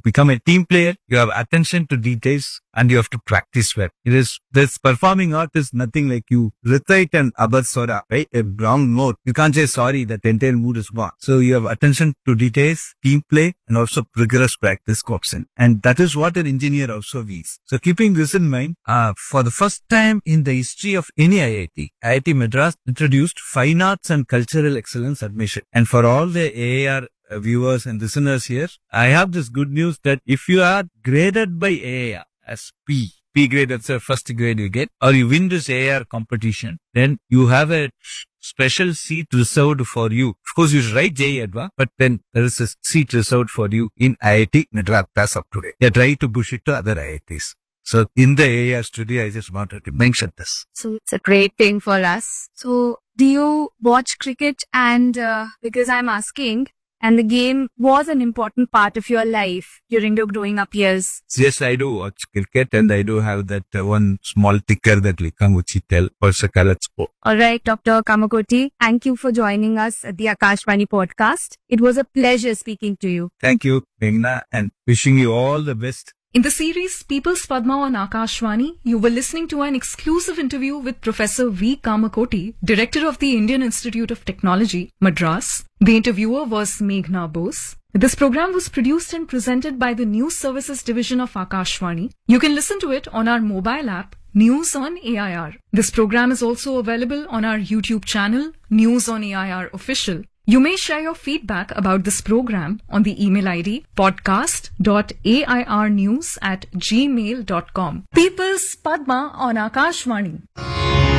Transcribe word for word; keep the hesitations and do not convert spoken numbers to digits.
become a team player, you have attention to details, and you have to practice well. It is, this performing art is nothing like you recite an abaswara, right? A wrong note. You can't say sorry, that entire mood is gone. So you have attention to details, team play, and also rigorous practice comes in. And that is what an engineer also is. So keeping this in mind, uh, for the first time in the history of any I I T, I I T Madras introduced Fine Arts and Cultural Excellence admission. And for all the A A R uh, viewers and listeners here, I have this good news that if you are graded by A A R as P, P grade, that's the first grade you get, or you win this A A R competition, then you have a special seat reserved for you. Of course, you should write J E E Adva, but then there is a seat reserved for you in I I T Madras as of today. They are trying to push it to other I I Ts. So in the A A R studio, I just wanted to mention this. So it's a great thing for us. So do you watch cricket? And uh, because I'm asking, and the game was an important part of your life during your growing up years. Yes, I do watch cricket, and I do have that uh, one small ticker that Likanguchi tell for Sakalat Sport. All right, Doctor Kamakoti, thank you for joining us at the Akashvani podcast. It was a pleasure speaking to you. Thank you, Meghna, and wishing you all the best. In the series People's Padma on Akashvani, you were listening to an exclusive interview with Professor V. Kamakoti, Director of the Indian Institute of Technology, Madras. The interviewer was Meghna Bose. This program was produced and presented by the News Services Division of Akashvani. You can listen to it on our mobile app, News on A I R. This program is also available on our YouTube channel, News on A I R Official. You may share your feedback about this program on the email I D podcast dot A I R news at gmail dot com. People's Padma on Akashvani.